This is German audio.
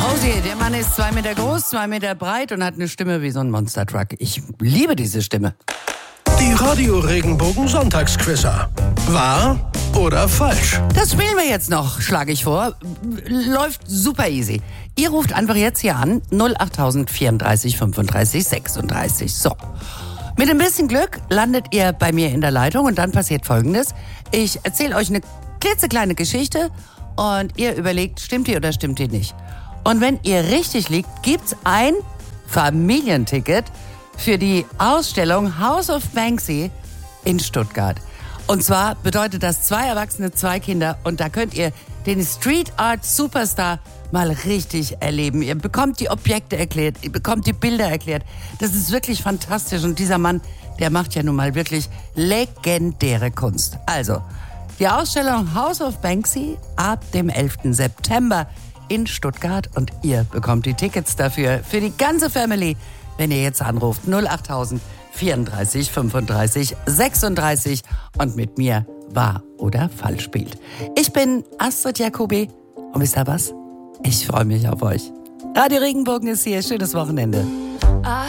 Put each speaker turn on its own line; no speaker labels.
Rosi, der Mann ist 2 Meter groß, 2 Meter breit und hat eine Stimme wie so ein Monster-Truck. Ich liebe diese Stimme.
Die Radio-Regenbogen-Sonntagsquizzer. Wahr oder falsch?
Das spielen wir jetzt noch, schlage ich vor. Läuft super easy. Ihr ruft einfach jetzt hier an, 08000 34 35 36. So. Mit ein bisschen Glück landet ihr bei mir in der Leitung und dann passiert Folgendes. Ich erzähle euch eine klitzekleine Geschichte und ihr überlegt, stimmt die oder stimmt die nicht. Und wenn ihr richtig liegt, gibt's ein Familienticket für die Ausstellung House of Banksy in Stuttgart. Und zwar bedeutet das 2 Erwachsene, 2 Kinder und da könnt ihr den Street Art Superstar mal richtig erleben. Ihr bekommt die Objekte erklärt, ihr bekommt die Bilder erklärt. Das ist wirklich fantastisch und dieser Mann, der macht ja nun mal wirklich legendäre Kunst. Also, die Ausstellung House of Banksy ab dem 11. September in Stuttgart und ihr bekommt die Tickets dafür für die ganze Family, wenn ihr jetzt anruft 08000 34 35 36 und mit mir wahr oder falsch spielt. Ich bin Astrid Jacobi und wisst ihr was? Ich freue mich auf euch. Radio Regenbogen ist hier. Schönes Wochenende.